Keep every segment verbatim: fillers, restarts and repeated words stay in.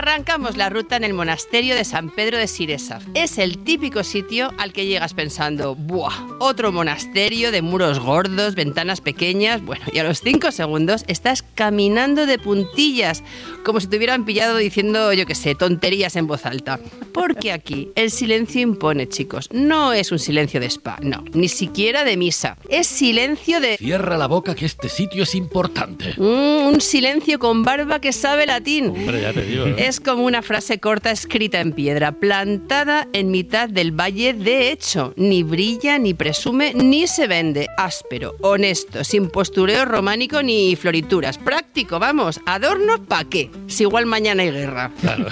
Arrancamos la ruta en el monasterio de San Pedro de Siresa. Es el típico sitio al que llegas pensando, ¡buah! Otro monasterio de muros gordos, ventanas pequeñas. Bueno, y a los cinco segundos estás caminando de puntillas, como si te hubieran pillado diciendo, yo qué sé, tonterías en voz alta. Porque aquí el silencio impone, chicos. No es un silencio de spa, no, ni siquiera de misa. Es silencio de... Cierra la boca que este sitio es importante. Mm, un silencio con barba que sabe latín. Hombre, ya te digo, ¿no? Es como una frase corta escrita en piedra, plantada en mitad del valle de hecho. Ni brilla, ni presume, ni se vende. Áspero, honesto, sin postureo románico ni florituras. Práctico, vamos, adornos pa' qué. Si igual mañana hay guerra. Claro.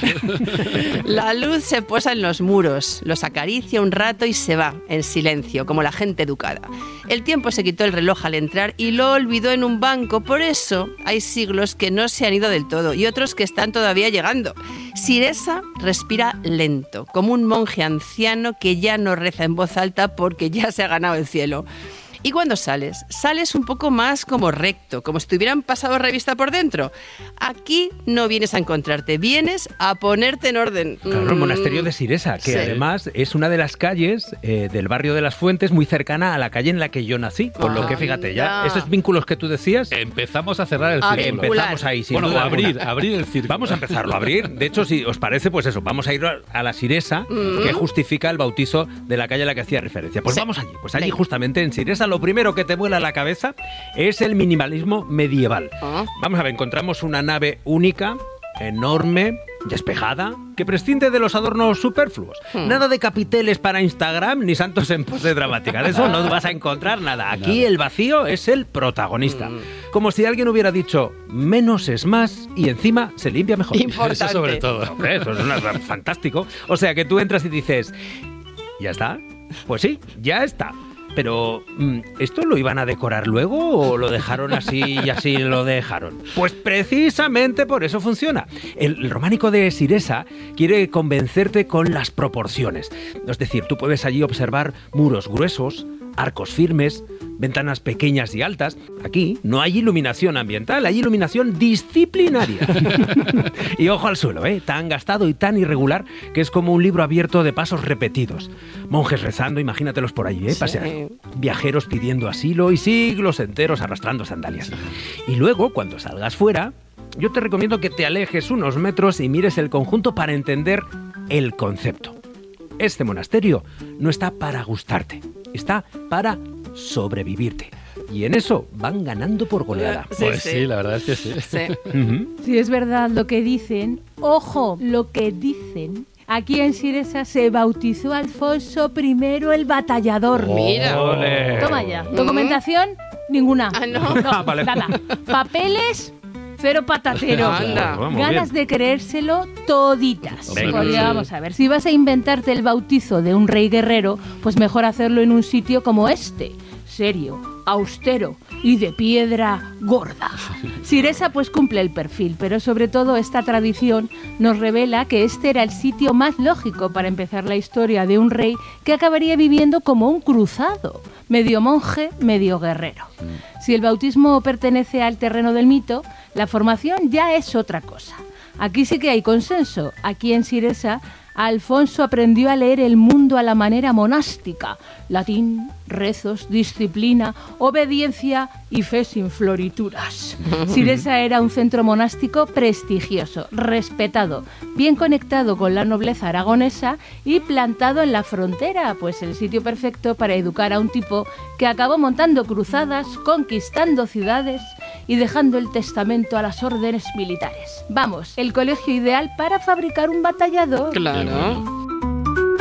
La luz se posa en los muros, los acaricia un rato y se va, en silencio, como la gente educada. El tiempo se quitó el reloj al entrar y lo olvidó en un banco. Por eso hay siglos que no se han ido del todo y otros que están todavía llegando. Siresa respira lento, como un monje anciano que ya no reza en voz alta porque ya se ha ganado el cielo. Y cuando sales, sales un poco más como recto, como si te hubieran pasado revista por dentro. Aquí no vienes a encontrarte, vienes a ponerte en orden. Claro, el monasterio de Siresa, que Sí. además es una de las calles eh, del barrio de las Fuentes, muy cercana a la calle en la que yo nací. Con lo que, fíjate, ya Anda. esos vínculos que tú decías, Empezamos a cerrar el A círculo. vincular. empezamos ahí. Sin Bueno, duda o abrir, alguna. abrir el círculo. Vamos a empezarlo a abrir. De hecho, si os parece, pues eso, vamos a ir a la Siresa, Mm. que justifica el bautizo de la calle a la que hacía referencia. Pues Sí. vamos allí. Pues allí, Venga. justamente en Siresa, lo primero que te vuela a la cabeza es el minimalismo medieval. Ah. Vamos a ver, encontramos una nave única, enorme, despejada, que prescinde de los adornos superfluos. Hmm. Nada de capiteles para Instagram ni santos en pose dramática. De eso no vas a encontrar nada. Aquí el vacío es el protagonista. Como si alguien hubiera dicho, menos es más y encima se limpia mejor. Importante. Eso sobre todo. Hombre, eso es una- fantástico. O sea, que tú entras y dices, ¿ya está? Pues sí, ya está. Pero, mm, ¿esto lo iban a decorar luego o lo dejaron así y así lo dejaron? Pues precisamente por eso funciona. El, el románico de Siresa quiere convencerte con las proporciones. Es decir, tú puedes allí observar muros gruesos, arcos firmes, ventanas pequeñas y altas. Aquí no hay iluminación ambiental, hay iluminación disciplinaria. Y ojo al suelo, ¿eh? Tan gastado y tan irregular que es como un libro abierto de pasos repetidos. Monjes rezando, imagínatelos por ahí, ¿eh? Sí. Paseando. Viajeros pidiendo asilo y siglos enteros arrastrando sandalias. Y luego, cuando salgas fuera, yo te recomiendo que te alejes unos metros y mires el conjunto para entender el concepto. Este monasterio no está para gustarte, está para sobrevivirte. Y en eso van ganando por goleada. Sí, Pues sí. sí, la verdad es que sí. Sí. Ujú. Si es verdad lo que dicen, ojo, lo que dicen. Aquí en Siresa se bautizó Alfonso primero el Batallador. Mira. Ole. Toma ya. Documentación, ninguna. Ah, no. Ah, vale. Nada. Papeles, cero patatero. Anda. Vamos, Ganas bien. de creérselo toditas. Venga, Porque sí. vamos a ver, si vas a inventarte el bautizo de un rey guerrero, pues mejor hacerlo en un sitio como este. Serio, austero y de piedra gorda. Siresa pues cumple el perfil, pero sobre todo esta tradición nos revela que este era el sitio más lógico para empezar la historia de un rey que acabaría viviendo como un cruzado, medio monje, medio guerrero. Si el bautismo pertenece al terreno del mito, la formación ya es otra cosa. Aquí sí que hay consenso. Aquí en Siresa, Alfonso aprendió a leer el mundo a la manera monástica. Latín, rezos, disciplina, obediencia y fe sin florituras. Siresa era un centro monástico prestigioso, respetado, bien conectado con la nobleza aragonesa y plantado en la frontera, pues el sitio perfecto para educar a un tipo que acabó montando cruzadas, conquistando ciudades y dejando el testamento a las órdenes militares. Vamos, el colegio ideal para fabricar un batallador. Claro.